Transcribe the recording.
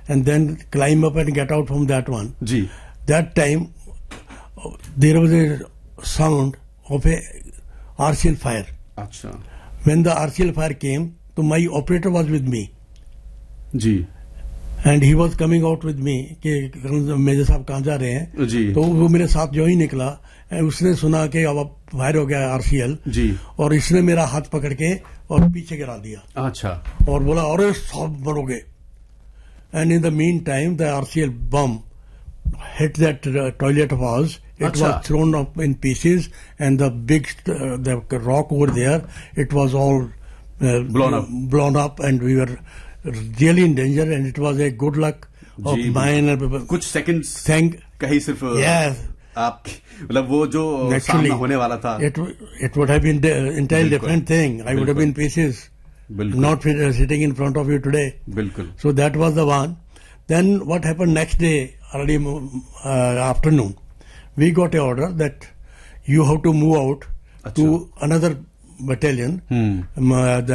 and then climb up and get out from that one. Ji. That time there was a sound of a RCL fire. अच्छा. When the RCL fire came, so my operator was with me. Ji. And he was coming out with me कि major साहब कहाँ जा रहे हैं. जी. तो वो मेरे साथ जो ही निकला, उसने सुना कि अब फायर हो गया RCL. जी. और इसने मेरा हाथ पकड़ के और पीछे गिरा दिया. अच्छा. और बोला अरे सब मरोगे. And in the meantime the RCL bomb hit that toilet of ours. It was thrown up in pieces, and the big the rock over there, it was all blown up, and we were really in danger, and it was a good luck of mine. कुछ seconds thank कहीं सिर्फ yes आप मतलब वो जो सामना होने वाला था, it would have been entirely different thing. I would have been pieces, not sitting in front of you today. बिल्कुल. So that was the one. Then what happened next day, early afternoon, we got an order that you have to move out to another battalion.